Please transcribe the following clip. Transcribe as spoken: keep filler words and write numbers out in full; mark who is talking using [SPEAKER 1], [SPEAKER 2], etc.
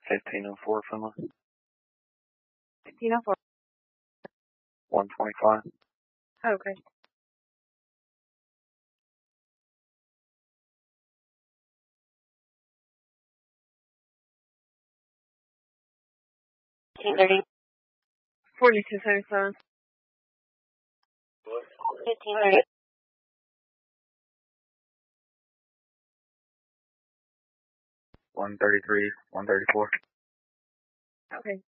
[SPEAKER 1] fifteen oh four Finland.
[SPEAKER 2] fifteen oh four.
[SPEAKER 1] one twenty-five.
[SPEAKER 2] Okay.
[SPEAKER 3] fifteen thirty.
[SPEAKER 2] forty-two seventy-seven.
[SPEAKER 3] fifteen thirty.
[SPEAKER 1] one thirty-three, one thirty-four.
[SPEAKER 2] Okay.